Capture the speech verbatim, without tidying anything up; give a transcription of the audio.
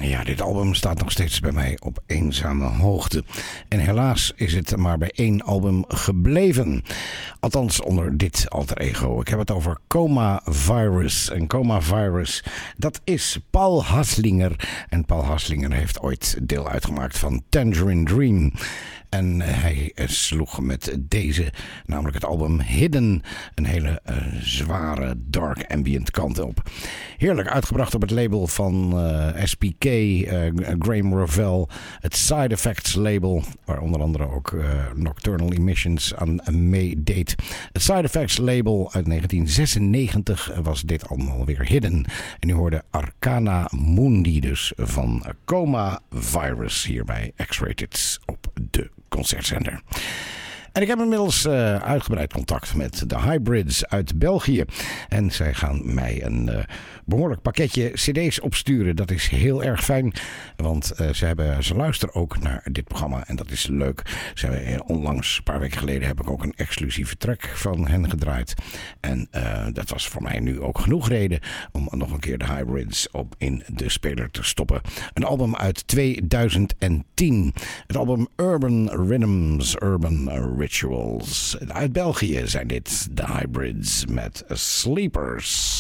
Ja, dit album staat nog steeds bij mij op eenzame hoogte. En helaas is het maar bij één album gebleven. Althans onder dit alter ego. Ik heb het over Coma Virus. En Coma Virus, dat is Paul Haslinger. En Paul Haslinger heeft ooit deel uitgemaakt van Tangerine Dream. En hij sloeg met deze, namelijk het album Hidden, een hele uh, zware dark ambient kant op. Heerlijk uitgebracht op het label van uh, S P K, uh, Graham Revell, het Side Effects label, waar onder andere ook uh, Nocturnal Emissions aan meedeed. Het Side Effects label uit negentien zesennegentig was dit allemaal weer Hidden. En u hoorde Arcana Mundi dus van Coma Virus hier bij X-Rated op de concertzender. En ik heb inmiddels uh, uitgebreid contact met de Hybrids uit België. En zij gaan mij een uh, behoorlijk pakketje cd's opsturen. Dat is heel erg fijn, want uh, ze, hebben, ze luisteren ook naar dit programma. En dat is leuk. Ze hebben, onlangs, een paar weken geleden, heb ik ook een exclusieve track van hen gedraaid. En uh, dat was voor mij nu ook genoeg reden om nog een keer de Hybrids op in de speler te stoppen. Een album uit tweeduizend tien. Het album Urban Rhythms, Urban Rhythms. Rituals. Uit België zijn dit de Hybrids met Sleepers.